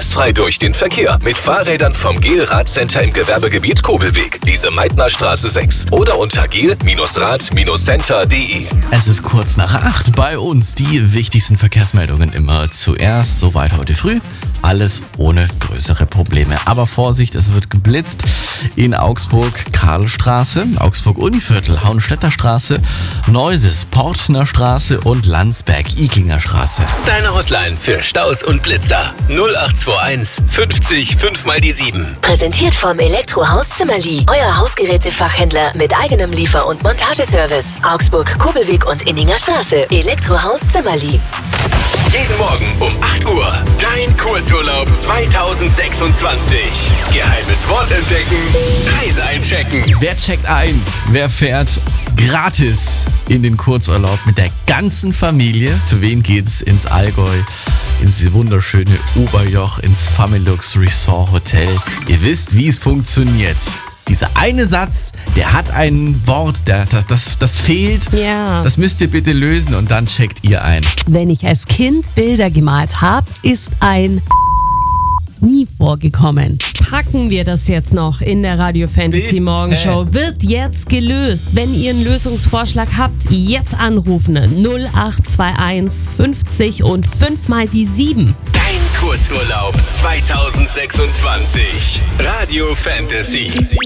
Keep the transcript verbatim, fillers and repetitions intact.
stressfrei durch den Verkehr mit Fahrrädern vom Gel-Rad-Center im Gewerbegebiet Kobelweg, Lise-Meitner-Straße sechs oder unter gel Rad Center punkt de. Es ist kurz nach acht. Bei uns die wichtigsten Verkehrsmeldungen immer zuerst. Soweit heute früh. Alles ohne größere Probleme. Aber Vorsicht, es wird geblitzt in Augsburg, Karlstraße, Augsburg-Univiertel, Hauenstädter Straße, Neuses, Portner Straße und Landsberg, Iklinger Straße. Deine Hotline für Staus und Blitzer null acht zwei eins fünfzig fünf mal die sieben. Präsentiert vom Elektrohaus Zimmerli. Euer Hausgerätefachhändler mit eigenem Liefer- und Montageservice. Augsburg, Kobelweg und Inninger Straße. Elektrohaus Zimmerli. Jeden Morgen um acht Uhr. Dein Kurzurlaub zweitausendsechsundzwanzig. Geheimes Wort entdecken. Reise einchecken. Wer checkt ein? Wer fährt gratis in den Kurzurlaub mit der ganzen Familie? Für wen geht's ins Allgäu? Ins wunderschöne Oberjoch, ins Familux Resort Hotel. Ihr wisst, wie es funktioniert. Dieser eine Satz, der hat ein Wort, der, das, das, das fehlt. Ja. Das müsst ihr bitte lösen und dann checkt ihr ein. Wenn ich als Kind Bilder gemalt habe, ist ein nie vorgekommen. Packen wir das jetzt noch in der Radio Fantasy Bitte. Morgenshow. Wird jetzt gelöst. Wenn ihr einen Lösungsvorschlag habt, jetzt anrufen. null acht zwei eins fünfzig und fünf mal die sieben. Dein Kurzurlaub zweitausendsechsundzwanzig. Radio Fantasy.